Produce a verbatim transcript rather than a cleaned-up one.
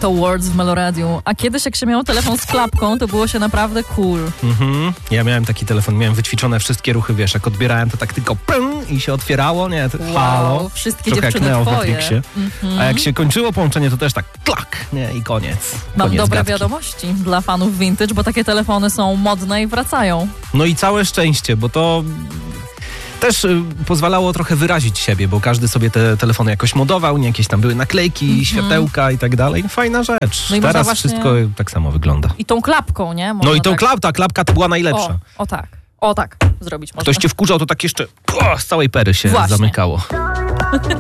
Octo Words w Meloradiu. A kiedyś jak się miało telefon z klapką, to było się naprawdę cool. Mhm. Ja miałem taki telefon, miałem wyćwiczone wszystkie ruchy, wiesz, jak odbierałem to tak tylko pum i się otwierało, nie? To, Wow, halo. wszystkie Trochę dziewczyny jak Neo w twoje. Matrixie. Mhm. A jak się kończyło połączenie, to też tak klak, nie? I koniec. Mam koniec dobre gadki. wiadomości dla fanów vintage, bo takie telefony są modne i wracają. No i całe szczęście, bo to też y, pozwalało trochę wyrazić siebie, bo każdy sobie te telefony jakoś modował, nie jakieś tam były naklejki, mm-hmm. światełka i tak dalej. Fajna rzecz. No i Teraz właśnie... wszystko tak samo wygląda. I tą klapką, nie? Można no i tą tak... klapką, ta klapka to była najlepsza. O, o tak, o tak zrobić można. Ktoś cię wkurzał, to tak jeszcze o, z całej pery się Właśnie. zamykało.